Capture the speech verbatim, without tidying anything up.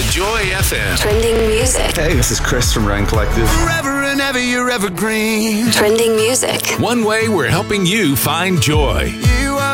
the Joy F M. Trending music. Hey, this is Chris from Ryan Collective. Forever and ever, you're evergreen. Trending music. One way we're helping you find joy.